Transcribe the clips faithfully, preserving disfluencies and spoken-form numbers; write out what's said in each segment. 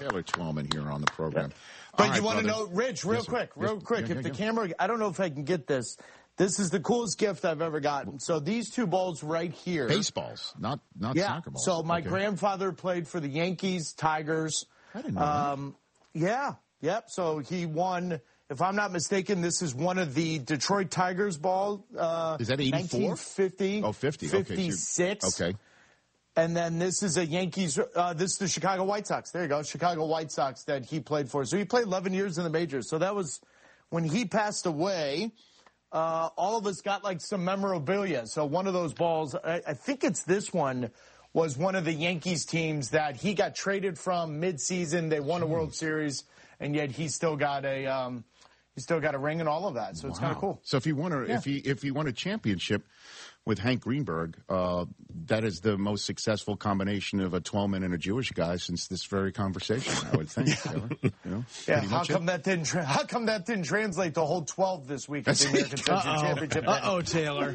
Taylor Twellman here on the program. Yeah. But right, you want to brother. know, Rich, real yes, quick, real yes, quick, yeah, if yeah, the yeah. camera, I don't know if I can get this. This is the coolest gift I've ever gotten. So these two balls right here. Baseballs, not not yeah. soccer balls. So my okay. grandfather played for the Yankees, Tigers. I didn't know um, that. Yeah, yep. So he won, if I'm not mistaken, this is one of the Detroit Tigers ball. Uh, is that eighty-four? nineteen fifty. Oh, fifty. fifty-six. Okay. So okay. And then this is a Yankees, uh, this is the Chicago White Sox. There you go, Chicago White Sox that he played for. So he played eleven years in the majors. So that was when he passed away. Uh, all of us got like some memorabilia. So one of those balls, I, I think it's this one, was one of the Yankees teams that he got traded from mid-season. They won a World Series, and yet he still got a um, he still got a ring and all of that. So wow. It's kind of cool. So if he won a yeah. if he if he won a championship with Hank Greenberg, uh, that is the most successful combination of a Twellman and a Jewish guy since this very conversation, I would think. yeah. You know, yeah. How come it? that didn't? Tra- how come that didn't translate to whole twelve this week at the American Century Championship? Uh oh, Taylor.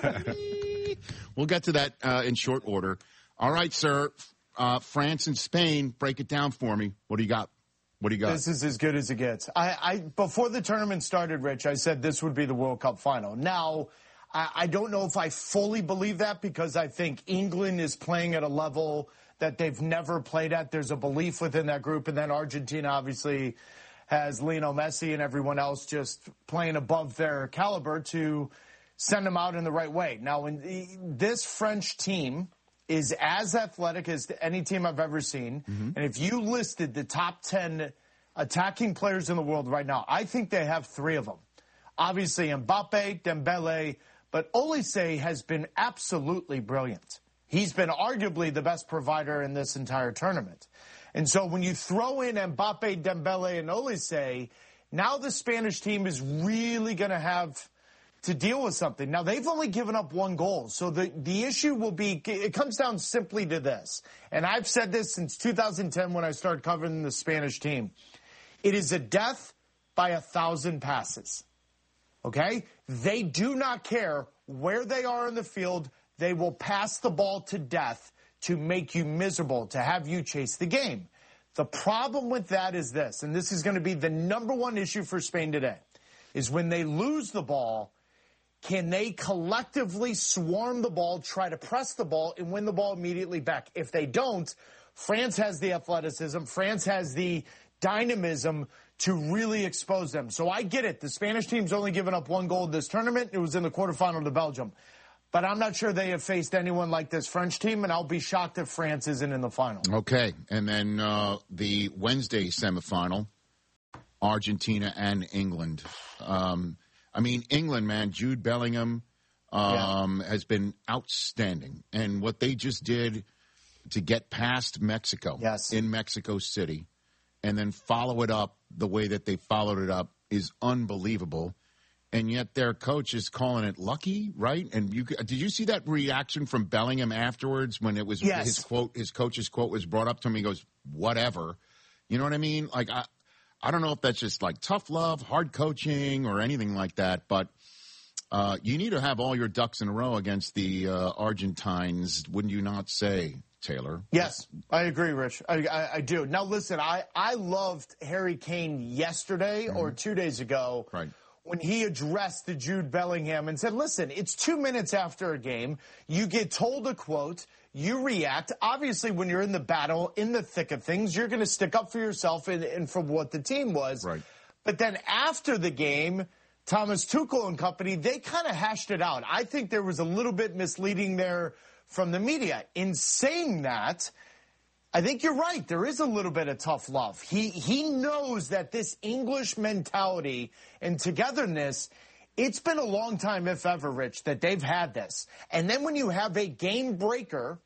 We'll get to that uh, in short order. All right, sir. Uh, France and Spain. Break it down for me. What do you got? What do you got? This is as good as it gets. I, I before the tournament started, Rich, I said this would be the World Cup final. Now, I, I don't know if I fully believe that because I think England is playing at a level that they've never played at. There's a belief within that group, and then Argentina obviously has Lionel Messi and everyone else just playing above their caliber to send them out in the right way. Now, in the, this French team is as athletic as any team I've ever seen. Mm-hmm. And if you listed the top ten attacking players in the world right now, I think they have three of them. Obviously, Mbappe, Dembele, but Olise has been absolutely brilliant. He's been arguably the best provider in this entire tournament. And so when you throw in Mbappe, Dembele, and Olise, now the Spanish team is really going to have to deal with something. Now, they've only given up one goal. So the, the issue will be, it comes down simply to this. And I've said this since two thousand ten when I started covering the Spanish team. It is a death by a thousand passes. Okay? They do not care where they are in the field. They will pass the ball to death to make you miserable, to have you chase the game. The problem with that is this, and this is going to be the number one issue for Spain today, is when they lose the ball, can they collectively swarm the ball, try to press the ball, and win the ball immediately back? If they don't, France has the athleticism, France has the dynamism to really expose them. So I get it. The Spanish team's only given up one goal in this tournament. It was in the quarterfinal to Belgium. But I'm not sure they have faced anyone like this French team, and I'll be shocked if France isn't in the final. Okay. And then uh, the Wednesday semifinal, Argentina and England. Um I mean, England, man, Jude Bellingham um, yeah. has been outstanding. And what they just did to get past Mexico yes. in Mexico City and then follow it up the way that they followed it up is unbelievable. And yet their coach is calling it lucky, right? And you did you see that reaction from Bellingham afterwards when it was yes. his quote, his coach's quote was brought up to him? He goes, whatever. You know what I mean? Like, I. I don't know if that's just like tough love, hard coaching, or anything like that, but uh, you need to have all your ducks in a row against the uh, Argentines, wouldn't you not say, Taylor? Yes, I agree, Rich. I, I, I do. Now, listen, I, I loved Harry Kane yesterday mm-hmm. or two days ago right. when he addressed the Jude Bellingham and said, listen, it's two minutes after a game. You get told a quote. You react. Obviously, when you're in the battle, in the thick of things, you're going to stick up for yourself and, and for what the team was. Right. But then after the game, Thomas Tuchel and company, they kind of hashed it out. I think there was a little bit misleading there from the media. In saying that, I think you're right. There is a little bit of tough love. He he knows that this English mentality and togetherness, it's been a long time, if ever, Rich, that they've had this. And then when you have a game breaker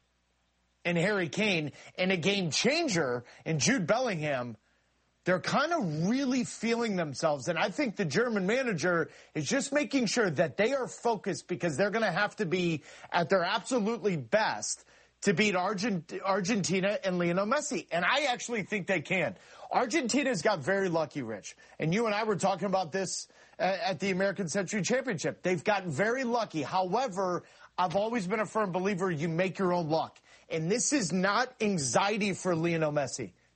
in Harry Kane and a game changer in Jude Bellingham, they're kind of really feeling themselves. And I think the German manager is just making sure that they are focused because they're going to have to be at their absolutely best to beat Argent- Argentina and Lionel Messi. And I actually think they can. Argentina's got very lucky, Rich. And you and I were talking about this uh, at the American Century Championship. They've gotten very lucky. However, I've always been a firm believer you make your own luck. And this is not anxiety for Lionel Messi.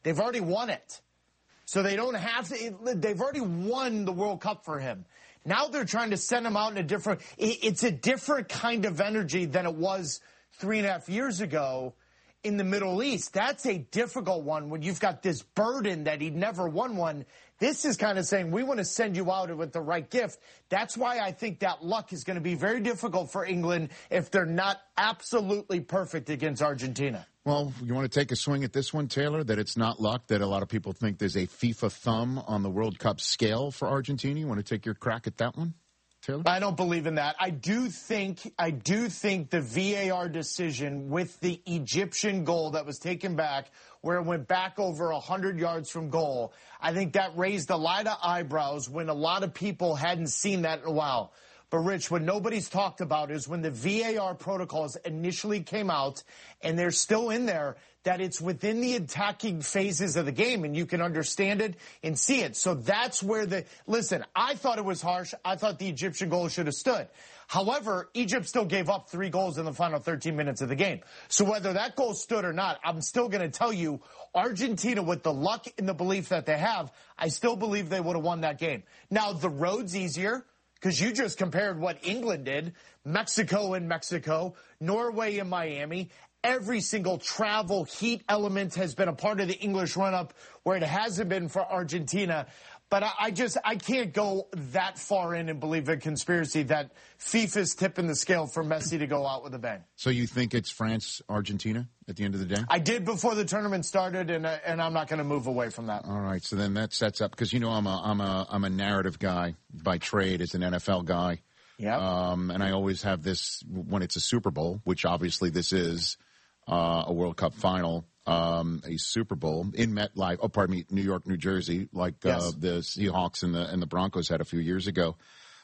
They've already won it. So they don't have to, they've already won the World Cup for him. Now they're trying to send him out in a different, it's a different kind of energy than it was three and a half years ago in the Middle East. That's a difficult one when you've got this burden that he'd never won one. This is kind of saying, we want to send you out with the right gift. That's why I think that luck is going to be very difficult for England if they're not absolutely perfect against Argentina. Well, you want to take a swing at this one, Taylor, that it's not luck, that a lot of people think there's a FIFA thumb on the World Cup scale for Argentina. You want to take your crack at that one, Taylor? I don't believe in that. I do think I do think the V A R decision with the Egyptian goal that was taken back, where it went back over one hundred yards from goal, I think that raised a lot of eyebrows when a lot of people hadn't seen that in a while. But, Rich, what nobody's talked about is when the V A R protocols initially came out, and they're still in there, that it's within the attacking phases of the game, and you can understand it and see it. So that's where the – listen, I thought it was harsh. I thought the Egyptian goal should have stood. However, Egypt still gave up three goals in the final thirteen minutes of the game. So whether that goal stood or not, I'm still going to tell you, Argentina, with the luck and the belief that they have, I still believe they would have won that game. Now, the road's easier, because you just compared what England did, Mexico and Mexico, Norway and Miami. Every single travel heat element has been a part of the English run-up where it hasn't been for Argentina. But I, I just, I can't go that far in and believe a conspiracy that FIFA's tipping the scale for Messi to go out with a bang. So you think it's France-Argentina at the end of the day? I did before the tournament started, and uh, and I'm not going to move away from that. All right, so then that sets up, because you know I'm a I'm a I'm a narrative guy by trade as an N F L guy. Yeah. Um, and I always have this when it's a Super Bowl, which obviously this is uh, a World Cup final. Um, a Super Bowl in MetLife. Oh, pardon me, New York, New Jersey, like yes. uh, the Seahawks and the and the Broncos had a few years ago.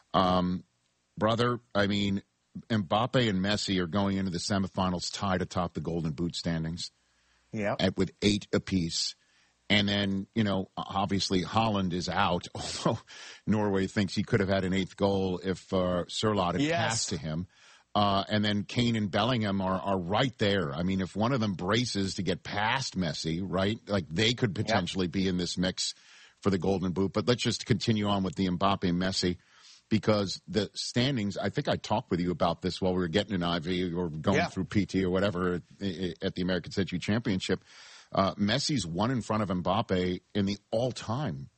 Um, brother, I mean, Mbappe and Messi are going into the semifinals tied atop the Golden Boot standings. Yeah, at, with eight apiece, and then you know, obviously Haaland is out. Although Norway thinks he could have had an eighth goal if uh, Sørloth had yes. passed to him. Uh, and then Kane and Bellingham are, are right there. I mean, if one of them braces to get past Messi, right, like they could potentially yep. be in this mix for the Golden Boot. But let's just continue on with the Mbappe Messi, because the standings, I think I talked with you about this while we were getting an I V or going yeah. through P T or whatever at, at the American Century Championship. Uh, Messi's one in front of Mbappe in the all-time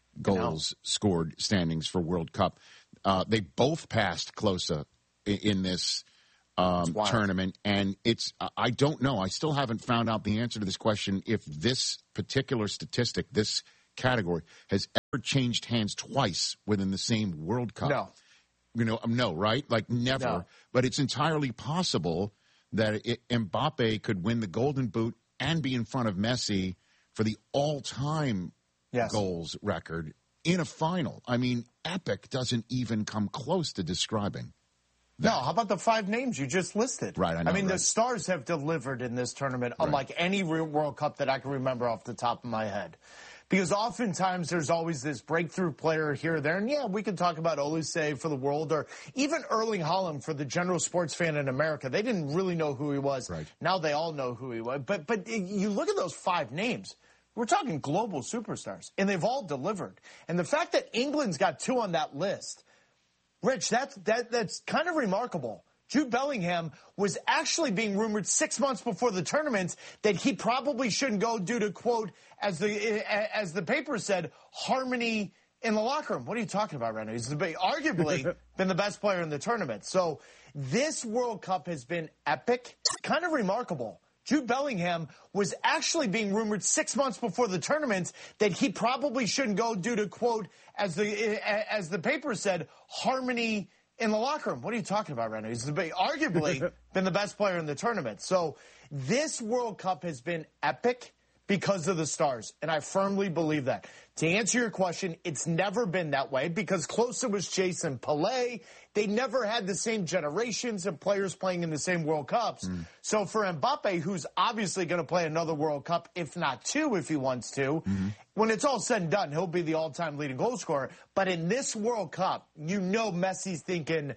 goals scored standings for World Cup. Uh, they both passed Klose in this um, tournament, and it's I don't know. I still haven't found out the answer to this question if this particular statistic, this category, has ever changed hands twice within the same World Cup. No. You know, no, right? Like never. No. But it's entirely possible that it, Mbappe could win the Golden Boot and be in front of Messi for the all-time yes. goals record in a final. I mean, epic doesn't even come close to describing that. No, how about the five names you just listed? Right, I know, I mean, right. the stars have delivered in this tournament, Right. unlike any World Cup that I can remember off the top of my head. Because oftentimes there's always this breakthrough player here or there. And, yeah, we can talk about Olise for the world, or even Erling Haaland for the general sports fan in America. They didn't really know who he was. Right. Now they all know who he was. But, but you look at those five names. We're talking global superstars, and they've all delivered. And the fact that England's got two on that list, Rich, that's, that, that's kind of remarkable. Jude Bellingham was actually being rumored six months before the tournament that he probably shouldn't go due to, quote, as the as the paper said, harmony in the locker room. What are you talking about right now? He's the, arguably been the best player in the tournament. So this World Cup has been epic, kind of remarkable. Jude Bellingham was actually being rumored six months before the tournament that he probably shouldn't go due to, quote, as the as the paper said, harmony in the locker room. What are you talking about right now? He's arguably been the best player in the tournament. So this World Cup has been epic because of the stars, and I firmly believe that. To answer your question, it's never been that way because Klose was Jason Pelé. They never had the same generations of players playing in the same World Cups. Mm. So for Mbappe, who's obviously going to play another World Cup, if not two if he wants to, mm-hmm. when it's all said and done, he'll be the all-time leading goal scorer. But in this World Cup, you know Messi's thinking,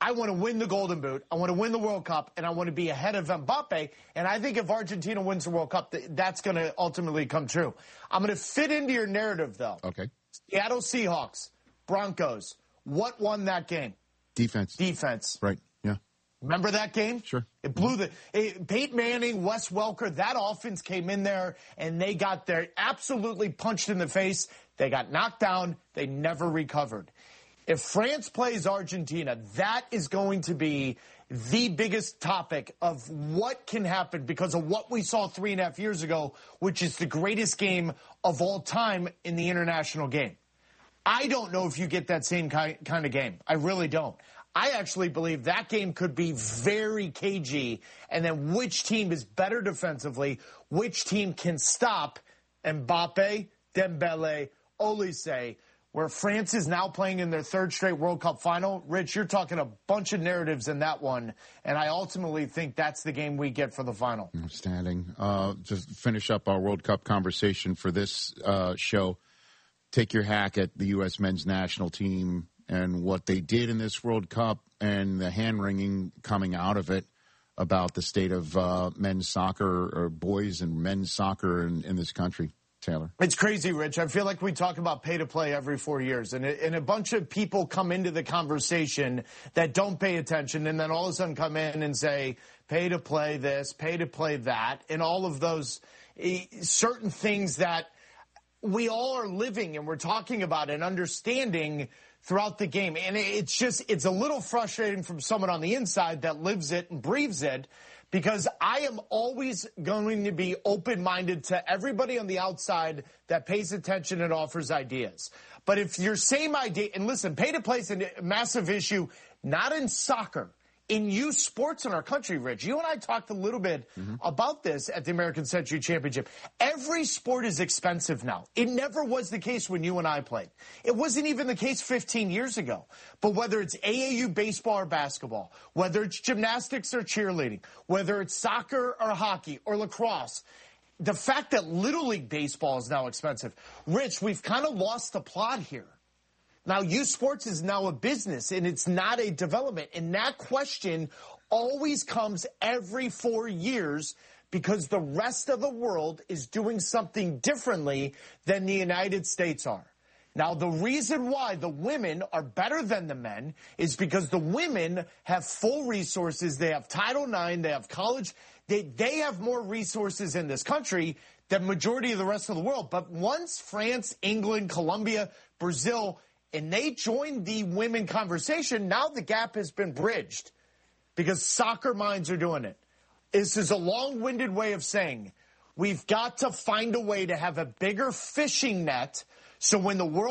I want to win the Golden Boot. I want to win the World Cup, and I want to be ahead of Mbappe. And I think if Argentina wins the World Cup, that's going to ultimately come true. I'm going to fit into your narrative, though. Okay. Seattle Seahawks, Broncos. What won that game? Defense. Defense. Right, yeah. Remember that game? Sure. It blew the it, Peyton Manning, Wes Welker, that offense came in there, and they got their absolutely punched in the face. They got knocked down. They never recovered. If France plays Argentina, that is going to be the biggest topic of what can happen because of what we saw three and a half years ago, which is the greatest game of all time in the international game. I don't know if you get that same kind of game. I really don't. I actually believe that game could be very cagey, and then which team is better defensively, which team can stop Mbappe, Dembele, Olise, where France is now playing in their third straight World Cup final. Rich, you're talking a bunch of narratives in that one, and I ultimately think that's the game we get for the final. Outstanding. Uh, just finish up our World Cup conversation for this uh, show. Take your hack at the U S men's national team and what they did in this World Cup and the hand-wringing coming out of it about the state of uh, men's soccer or boys and men's soccer in, in this country. Taylor. It's crazy, Rich. I feel like we talk about pay to play every four years, and, it, and a bunch of people come into the conversation that don't pay attention, and then all of a sudden come in and say, pay to play this, pay to play that, and all of those uh, certain things that we all are living and we're talking about and understanding throughout the game. And it's just, it's a little frustrating from someone on the inside that lives it and breathes it, because I am always going to be open-minded to everybody on the outside that pays attention and offers ideas. But if your same idea, and listen, pay-to-play is a massive issue, not in soccer, in youth sports in our country, Rich. You and I talked a little bit mm-hmm. about this at the American Century Championship. Every sport is expensive now. It never was the case when you and I played. It wasn't even the case fifteen years ago. But whether it's A A U baseball or basketball, whether it's gymnastics or cheerleading, whether it's soccer or hockey or lacrosse, the fact that Little League baseball is now expensive. Rich, we've kind of lost the plot here. Now, youth sports is now a business, and it's not a development. And that question always comes every four years because the rest of the world is doing something differently than the United States are. Now, the reason why the women are better than the men is because the women have full resources. They have Title nine. They have college. They, they have more resources in this country than majority of the rest of the world. But once France, England, Colombia, Brazil, and they joined the women conversation, now the gap has been bridged because soccer minds are doing it. This is a long-winded way of saying we've got to find a way to have a bigger fishing net so when the world